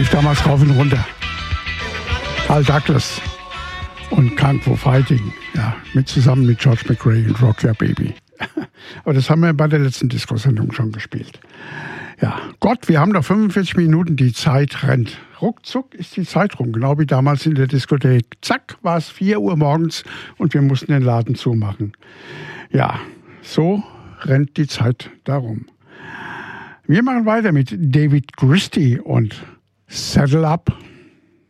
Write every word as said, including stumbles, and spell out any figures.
Lief damals rauf und runter. Carl Douglas und Kung Fu Fighting, ja, mit zusammen mit George McRae und Rock Your Baby. Aber das haben wir bei der letzten Disco-Sendung schon gespielt. Ja, Gott, wir haben noch fünfundvierzig Minuten, die Zeit rennt. Ruckzuck ist die Zeit rum, genau wie damals in der Diskothek. Zack, war es vier Uhr morgens und wir mussten den Laden zumachen. Ja, so rennt die Zeit darum. Wir machen weiter mit David Christie und Saddle Up.